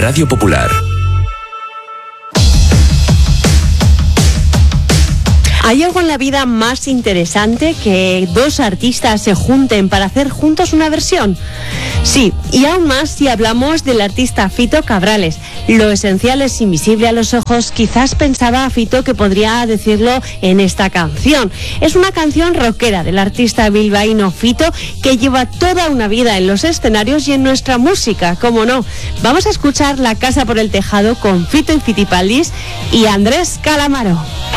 Radio Popular. ¿Hay algo en la vida más interesante que dos artistas se junten para hacer juntos una versión? Sí, y aún más si hablamos del artista Fito Cabrales. Lo esencial es invisible a los ojos, quizás pensaba Fito que podría decirlo en esta canción. Es una canción rockera del artista bilbaíno Fito que lleva toda una vida en los escenarios y en nuestra música, ¿cómo no? Vamos a escuchar La casa por el tejado con Fito y Fitipaldis y Andrés Calamaro.